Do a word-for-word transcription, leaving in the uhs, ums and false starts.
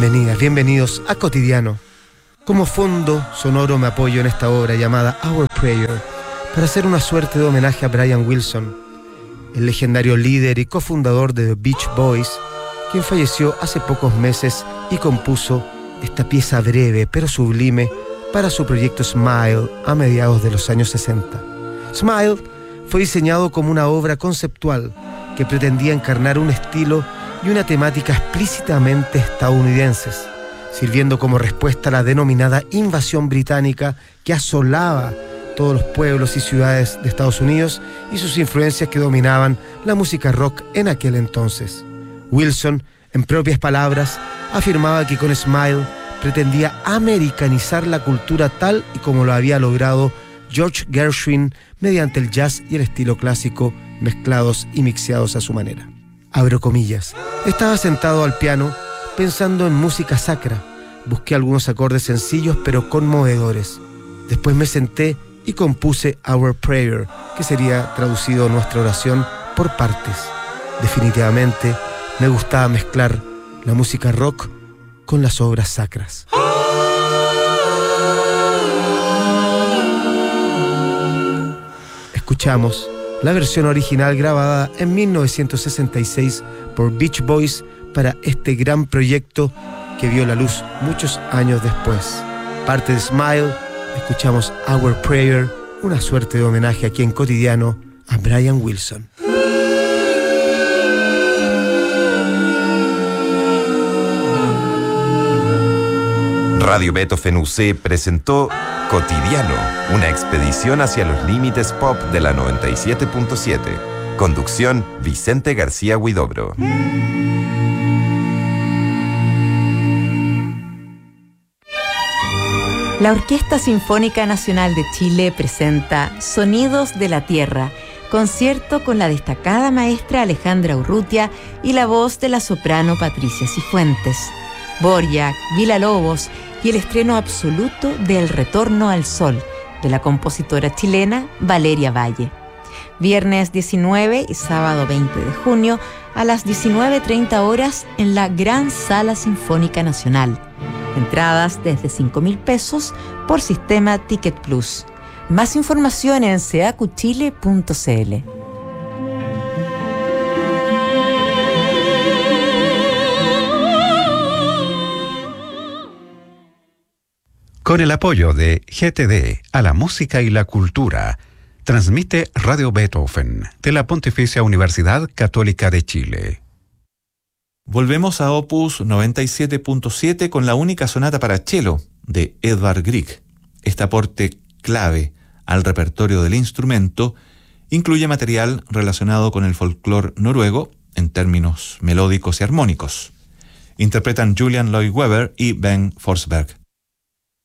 Bienvenidas, bienvenidos a Cotidiano. Como fondo sonoro me apoyo en esta obra llamada Our Prayer para hacer una suerte de homenaje a Brian Wilson, el legendario líder y cofundador de The Beach Boys, quien falleció hace pocos meses y compuso esta pieza breve pero sublime para su proyecto Smile a mediados de los años sesenta. Smile fue diseñado como una obra conceptual que pretendía encarnar un estilo y una temática explícitamente estadounidenses, sirviendo como respuesta a la denominada invasión británica que asolaba todos los pueblos y ciudades de Estados Unidos y sus influencias que dominaban la música rock en aquel entonces. Wilson, en propias palabras, afirmaba que con Smile pretendía americanizar la cultura tal y como lo había logrado George Gershwin mediante el jazz y el estilo clásico mezclados y mixeados a su manera. Abro comillas. Estaba sentado al piano pensando en música sacra. Busqué algunos acordes sencillos pero conmovedores. Después me senté y compuse Our Prayer, que sería traducido nuestra oración por partes. Definitivamente me gustaba mezclar la música rock con las obras sacras. Escuchamos la versión original grabada en mil novecientos sesenta y seis por Beach Boys para este gran proyecto que vio la luz muchos años después. Parte de Smile, escuchamos Our Prayer, una suerte de homenaje aquí en Cotidiano a Brian Wilson. Radio Beethoven U C presentó Cotidiano, una expedición hacia los límites pop de la noventa y siete punto siete. Conducción, Vicente García Huidobro. La Orquesta Sinfónica Nacional de Chile presenta Sonidos de la Tierra, concierto con la destacada maestra Alejandra Urrutia y la voz de la soprano Patricia Cifuentes. Dvorak, Villa-Lobos y el estreno absoluto de El Retorno al Sol, de la compositora chilena Valeria Valle. Viernes diecinueve y sábado veinte de junio a las diecinueve treinta horas en la Gran Sala Sinfónica Nacional. Entradas desde cinco mil pesos por sistema Ticket Plus. Más información en seacuchile punto cl. Con el apoyo de G T D a la música y la cultura, transmite Radio Beethoven de la Pontificia Universidad Católica de Chile. Volvemos a Opus noventa y siete punto siete con la única sonata para cello de Edvard Grieg. Este aporte clave al repertorio del instrumento incluye material relacionado con el folclore noruego en términos melódicos y armónicos. Interpretan Julian Lloyd Webber y Ben Forsberg.